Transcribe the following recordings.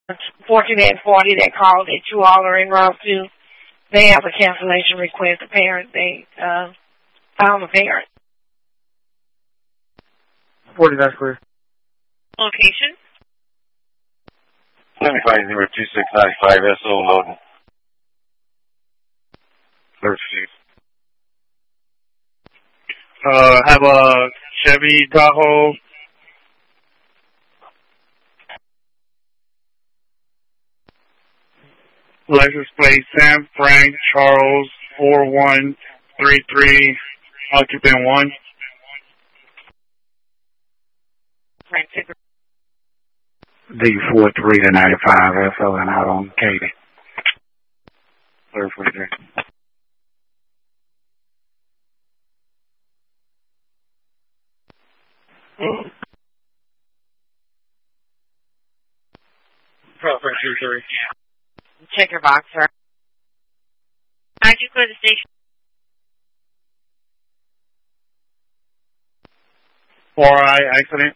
Fortunate 40 that called that you all are en route to. They have a cancellation request. The parent, they found the parent. 40, that's clear. Location? 75-2695 SO loading. Have a Chevy Tahoe. License plate Sam Frank Charles 4133, occupant 1. D43-95 SO and out on Katy. 343. Proper 23. Check your box, sir. How'd you clear the station? 4I accident.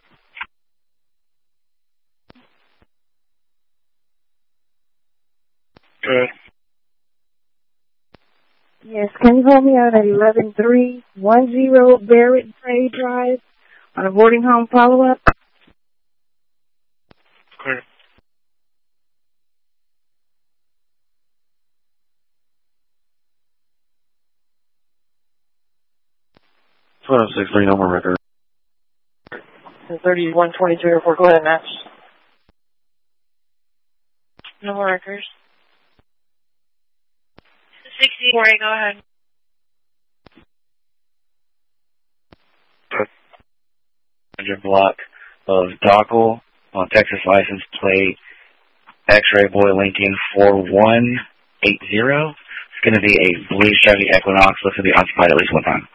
Good. Yes, can you hold me out at 11310 Barrett Trade Drive on a boarding home follow-up? Clear. $1263, no more record. 3122 go ahead, Max. No more records. 64, go ahead. Block of Dockle on Texas license plate X-Ray Boy Lincoln 4180. It's going to be a blue Chevy Equinox. Looks to be occupied at least one time.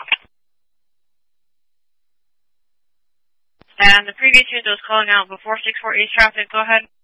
And the previous unit that was calling out before 648 traffic, go ahead.